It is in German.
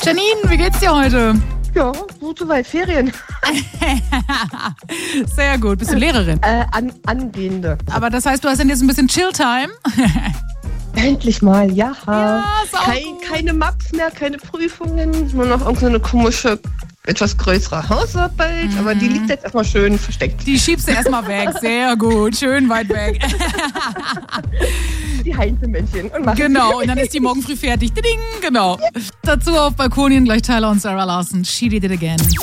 Janine, wie geht's dir heute? Ja, gut soweit. Ferien. Sehr gut. Bist du Lehrerin? Angehende. Aber das heißt, du hast dann jetzt ein bisschen Chill-Time? Endlich mal, ja. ist auch gut. Keine Maps mehr, keine Prüfungen, nur noch irgendeine komische, etwas größere Hausarbeit, aber die liegt jetzt erstmal schön versteckt. Die schiebst du erstmal weg. Sehr gut. Schön weit weg. Die Heinzelmännchen. Genau, und dann ist die morgen früh fertig. Ding, genau. Dazu auf Balkonien gleich Tyler und Sarah Larson. She Did It Again.